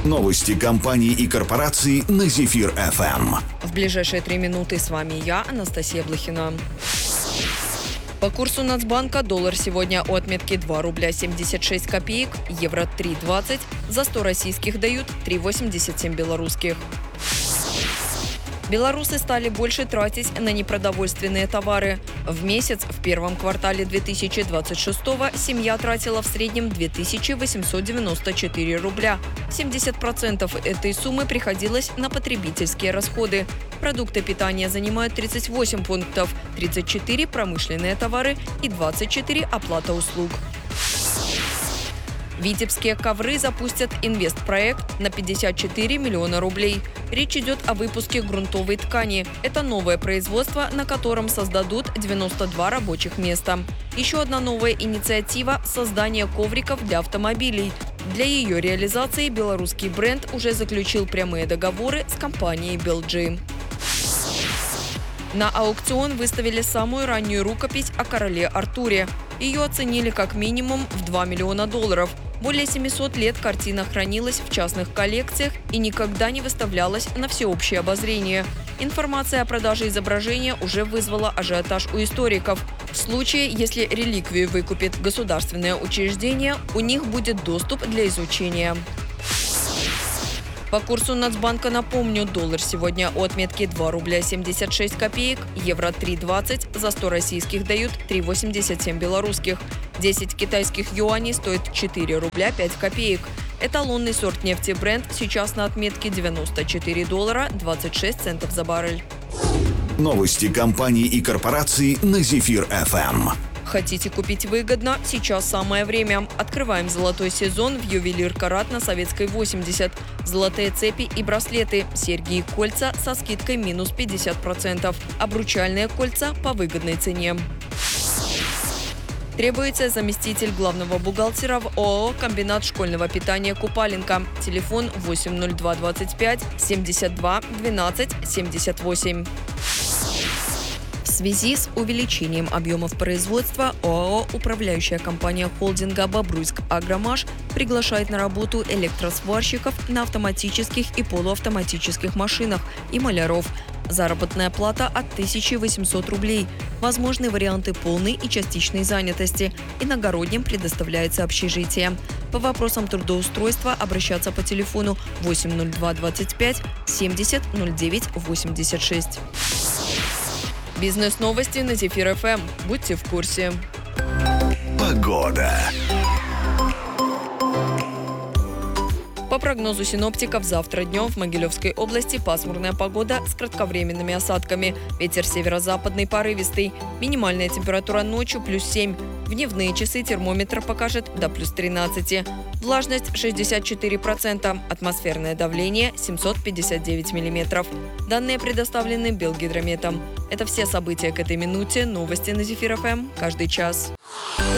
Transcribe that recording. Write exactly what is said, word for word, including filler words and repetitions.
Новости компаний и корпораций на Зефир эф эм. В ближайшие три минуты с вами я, Анастасия Блохина. По курсу Нацбанка доллар сегодня у отметки два рубля семьдесят шесть копеек, евро три двадцать, за сто российских дают три восемьдесят семь белорусских. Белорусы стали больше тратить на непродовольственные товары. В месяц в первом квартале две тысячи двадцать шестого семья тратила в среднем две тысячи восемьсот девяносто четыре рубля. семьдесят процентов этой суммы приходилось на потребительские расходы. Продукты питания занимают тридцать восемь пунктов, тридцать четыре – промышленные товары и двадцать четыре – оплата услуг. Витебские ковры запустят инвестпроект на пятьдесят четыре миллиона рублей. Речь идет о выпуске грунтовой ткани. Это новое производство, на котором создадут девяносто два рабочих места. Еще одна новая инициатива – создание ковриков для автомобилей. Для ее реализации белорусский бренд уже заключил прямые договоры с компанией Белджи. На аукцион выставили самую раннюю рукопись о короле Артуре. Ее оценили как минимум в два миллиона долларов. Более семисот лет картина хранилась в частных коллекциях и никогда не выставлялась на всеобщее обозрение. Информация о продаже изображения уже вызвала ажиотаж у историков. В случае, если реликвию выкупит государственное учреждение, у них будет доступ для изучения. По курсу Нацбанка, напомню, доллар сегодня у отметки два рубля семьдесят шесть копеек, евро три двадцать, за сто российских дают три восемьдесят семь белорусских. десять китайских юаней стоит четыре рубля пять копеек. Эталонный сорт нефти Brent сейчас на отметке девяносто четыре доллара двадцать шесть центов за баррель. Новости компаний и корпораций на Зефир эф эм. Хотите купить выгодно? Сейчас самое время. Открываем золотой сезон в ювелир Карат на Советской восемьдесят. Золотые цепи и браслеты, серьги и кольца со скидкой минус пятьдесят процентов. Обручальные кольца по выгодной цене. Требуется заместитель главного бухгалтера в ОАО «Комбинат школьного питания Купаленко». Телефон восемь ноль два двадцать пять семьдесят два двенадцать семьдесят восемь. В связи с увеличением объемов производства ОАО «Управляющая компания холдинга Бобруйск Агромаш» приглашает на работу электросварщиков на автоматических и полуавтоматических машинах и маляров. Заработная плата от тысячи восьмисот рублей. Возможны варианты полной и частичной занятости. Иногородним предоставляется общежитие. По вопросам трудоустройства обращаться по телефону восемь ноль два двадцать пять семьдесят ноль девять восемьдесят шесть. Бизнес-новости на Зефир эф эм. Будьте в курсе. Погода. По прогнозу синоптиков, завтра днем в Могилевской области пасмурная погода с кратковременными осадками. Ветер северо-западный порывистый. Минимальная температура ночью плюс семь. В дневные часы термометр покажет до плюс тринадцати. Влажность шестьдесят четыре процента. Атмосферное давление семьсот пятьдесят девять миллиметров. Данные предоставлены Белгидрометом. Это все события к этой минуте. Новости на Зефир эф эм каждый час.